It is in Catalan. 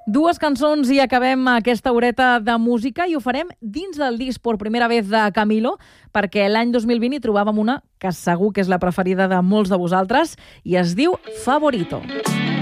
Dues cançons i acabem aquesta horeta de música i ho farem dins del disc por primera vez de Camilo, perquè l'any 2020 hi trobàvem una que segur que és la preferida de molts de vosaltres i es diu Favorito.